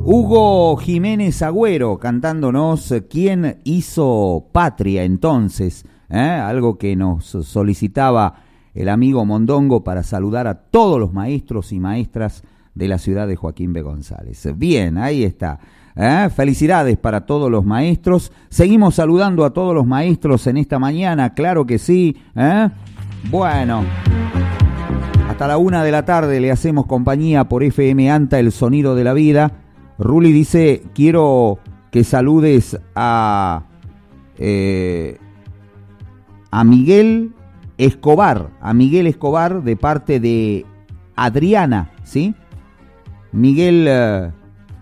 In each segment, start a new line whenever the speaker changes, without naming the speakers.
Hugo Jiménez Agüero cantándonos ¿Quién hizo patria entonces? Algo que nos solicitaba el amigo Mondongo para saludar a todos los maestros y maestras de la ciudad de Joaquín B. González. Bien, ahí está. Felicidades para todos los maestros. Seguimos saludando a todos los maestros en esta mañana, claro que sí. Bueno, hasta la 1 de la tarde le hacemos compañía por FM Anta, el sonido de la vida. Ruli dice, quiero que saludes a Miguel Escobar de parte de Adriana, ¿sí? Miguel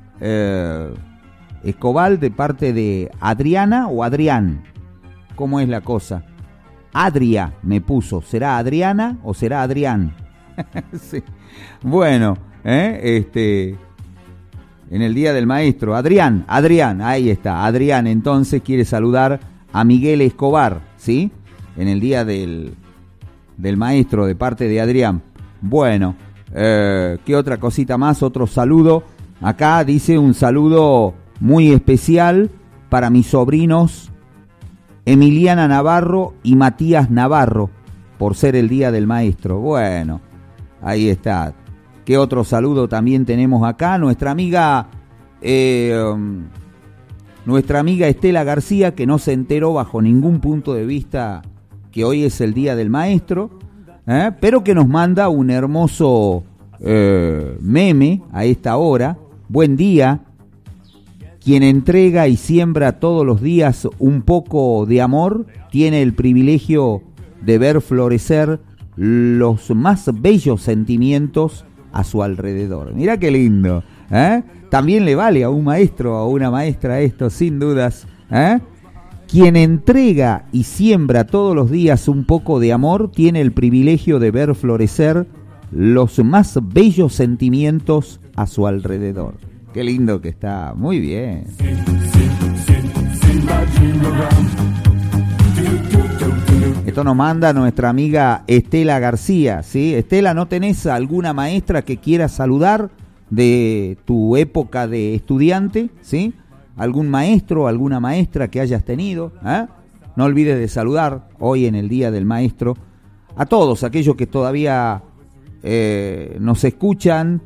Escobar de parte de Adriana o Adrián, ¿cómo es la cosa? Adria me puso, ¿será Adriana o será Adrián? Sí. Bueno, en el Día del Maestro, Adrián, ahí está, Adrián entonces quiere saludar a Miguel Escobar, ¿sí? En el Día del Maestro de parte de Adrián. Bueno, ¿qué otra cosita más? Otro saludo. Acá dice un saludo muy especial para mis sobrinos Emiliana Navarro y Matías Navarro, por ser el Día del Maestro. Bueno, ahí está. ¿Qué otro saludo también tenemos acá? Nuestra amiga Estela García, que no se enteró bajo ningún punto de vista que hoy es el Día del Maestro, pero que nos manda un hermoso meme a esta hora. Buen día. Quien entrega y siembra todos los días un poco de amor tiene el privilegio de ver florecer los más bellos sentimientos a su alrededor. Mirá qué lindo, También le vale a un maestro o a una maestra esto, sin dudas, Quien entrega y siembra todos los días un poco de amor tiene el privilegio de ver florecer los más bellos sentimientos a su alrededor. Qué lindo que está, muy bien. Esto nos manda nuestra amiga Estela García, ¿sí? Estela, ¿no tenés alguna maestra que quieras saludar de tu época de estudiante, ¿sí? ¿Algún maestro o alguna maestra que hayas tenido? No olvides de saludar hoy en el Día del Maestro a todos aquellos que todavía nos escuchan.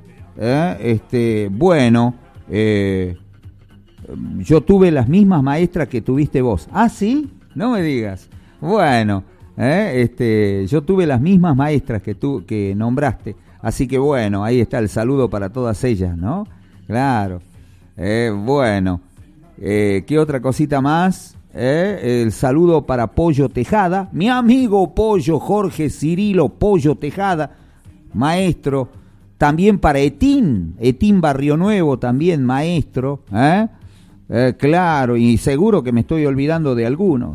Yo tuve las mismas maestras que tuviste vos. ¿Ah, sí? No me digas. Bueno, yo tuve las mismas maestras que nombraste. Así que bueno, ahí está el saludo para todas ellas, ¿no? Claro. Bueno, ¿qué otra cosita más? El saludo para Pollo Tejada, mi amigo Pollo, Jorge Cirilo Pollo Tejada, maestro. También para Etín Barrio Nuevo, también maestro, claro, y seguro que me estoy olvidando de alguno,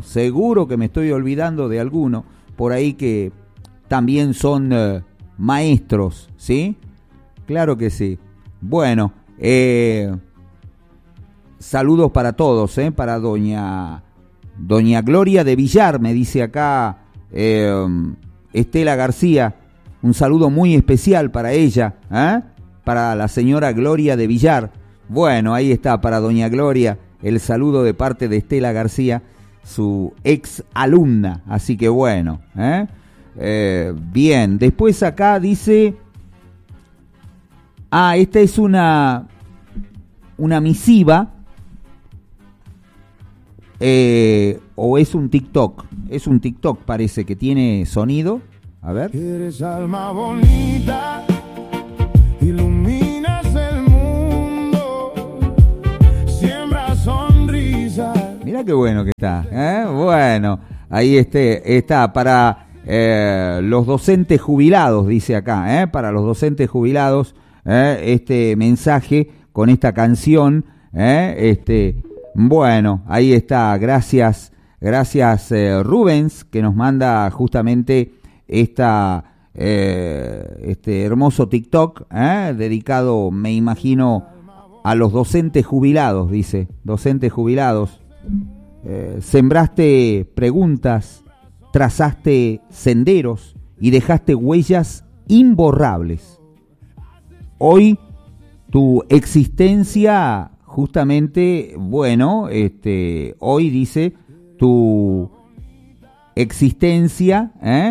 por ahí que también son maestros, ¿sí? Claro que sí. Bueno, saludos para todos, para doña Gloria de Villar, me dice acá Estela García. Un saludo muy especial para ella, para la señora Gloria de Villar. Bueno, ahí está, para doña Gloria, el saludo de parte de Estela García, su ex alumna. Así que bueno, bien. Después acá dice, esta es una misiva, o es un TikTok. Es un TikTok, parece que tiene sonido. A ver.
Eres alma bonita, iluminas el mundo, siembra sonrisas.
Mira qué bueno que está, Bueno, ahí está para los docentes jubilados, dice acá, para los docentes jubilados, este mensaje con esta canción, bueno, ahí está, gracias Rubens, que nos manda justamente este hermoso TikTok, dedicado, me imagino, a los docentes jubilados, dice, docentes jubilados. Sembraste preguntas, trazaste senderos y dejaste huellas imborrables. Hoy tu existencia, justamente, bueno, hoy dice tu existencia,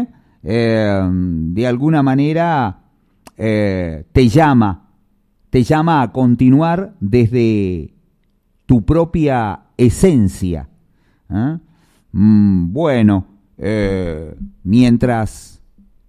de alguna manera te llama a continuar desde tu propia esencia. Bueno, mientras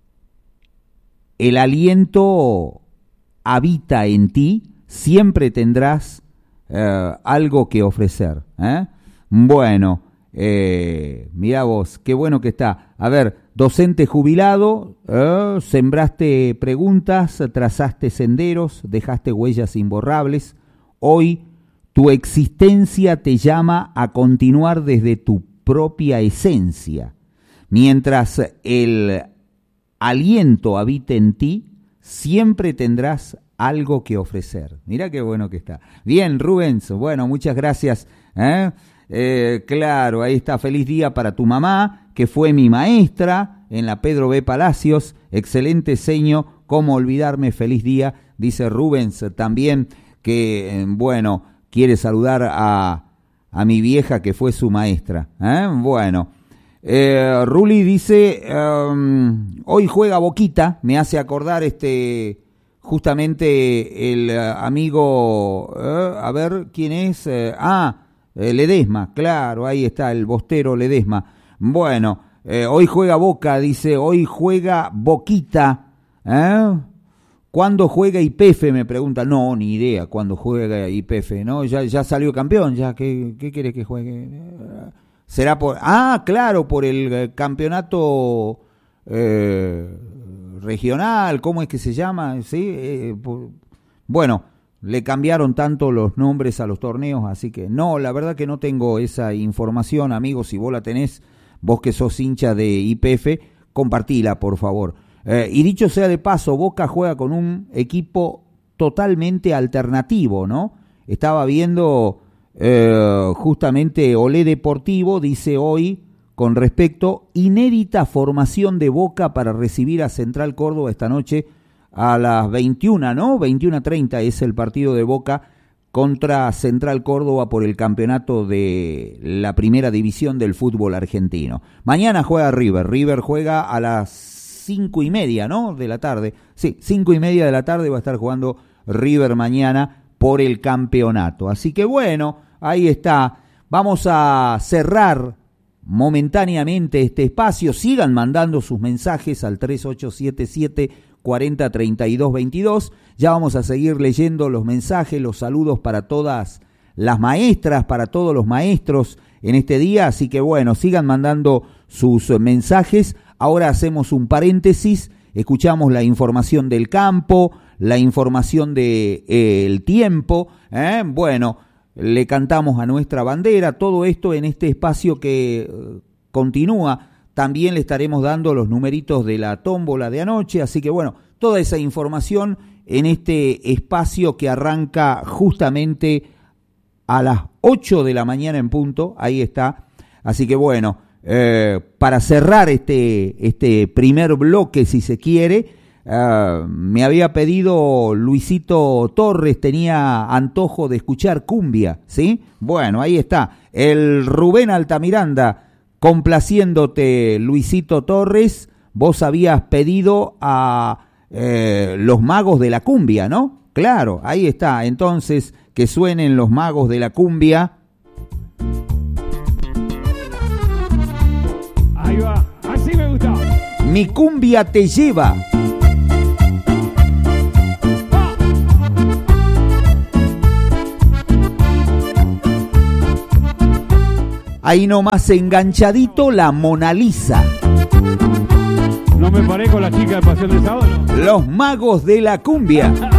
el aliento habita en ti, siempre tendrás algo que ofrecer. Bueno, mirá vos, qué bueno que está. A ver, docente jubilado, sembraste preguntas, trazaste senderos, dejaste huellas imborrables. Hoy tu existencia te llama a continuar desde tu propia esencia. Mientras el aliento habite en ti, siempre tendrás algo que ofrecer. Mirá qué bueno que está. Bien, Rubens, bueno, muchas gracias. Claro, ahí está. Feliz día para tu mamá, que fue mi maestra en la Pedro B. Palacios. Excelente seño, cómo olvidarme. Feliz día, dice Rubens también, que, bueno, quiere saludar a mi vieja, que fue su maestra. Bueno, Ruli dice, hoy juega Boquita. Me hace acordar justamente el amigo, a ver, ¿quién es? Ledesma, claro, ahí está, el bostero Ledesma. Bueno, hoy juega Boca, dice, hoy juega Boquita. ¿Cuándo juega YPF? Me pregunta. No, ni idea cuándo juega YPF, ¿no? Ya salió campeón, ya, ¿qué quiere que juegue? Será por... claro, por el campeonato regional, ¿cómo es que se llama? ¿Sí? Bueno, le cambiaron tanto los nombres a los torneos, así que no, la verdad que no tengo esa información, amigos. Si vos la tenés, vos que sos hincha de YPF, compartila, por favor. Y dicho sea de paso, Boca juega con un equipo totalmente alternativo, ¿no? Estaba viendo justamente Olé Deportivo, dice hoy, con respecto, inédita formación de Boca para recibir a Central Córdoba esta noche a las 21, ¿no? 21:30 es el partido de Boca contra Central Córdoba por el campeonato de la primera división del fútbol argentino. Mañana juega River juega a las 5:30, ¿no? De la tarde. Sí, 5:30 de la tarde va a estar jugando River mañana por el campeonato. Así que bueno, ahí está. Vamos a cerrar momentáneamente este espacio. Sigan mandando sus mensajes al 3877-403222. Ya vamos a seguir leyendo los mensajes, los saludos para todas las maestras, para todos los maestros en este día. Así que bueno, sigan mandando sus mensajes. Ahora hacemos un paréntesis, escuchamos la información del campo, la información del tiempo, bueno, le cantamos a nuestra bandera, todo esto en este espacio que continúa. También le estaremos dando los numeritos de la tómbola de anoche, así que bueno, toda esa información en este espacio que arranca justamente a las 8 de la mañana en punto, ahí está. Así que bueno, para cerrar este primer bloque, si se quiere, me había pedido Luisito Torres, tenía antojo de escuchar cumbia, ¿sí? Bueno, ahí está, el Rubén Altamiranda complaciéndote, Luisito Torres. Vos habías pedido a los Magos de la Cumbia, ¿no? Claro, ahí está, entonces que suenen los Magos de la Cumbia.
Ahí va, así me gusta.
Mi cumbia te lleva. Ahí nomás enganchadito la Mona Lisa.
No me parezco a la chica de Pasión de Sábado.
Los Magos de la Cumbia.